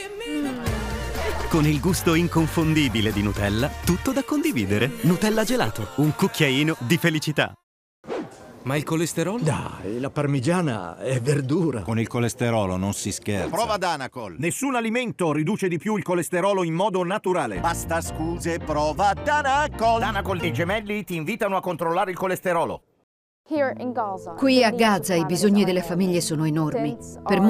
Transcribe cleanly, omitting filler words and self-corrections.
Con il gusto inconfondibile di Nutella, tutto da condividere. Nutella gelato, un cucchiaino di felicità. Ma il colesterolo? Dai, la parmigiana è verdura. Con il colesterolo non si scherza. Prova Danacol. Nessun alimento riduce di più il colesterolo in modo naturale. Basta scuse, prova Danacol. Danacol e i gemelli ti invitano a controllare il colesterolo. Qui a Gaza i bisogni delle famiglie sono enormi. Per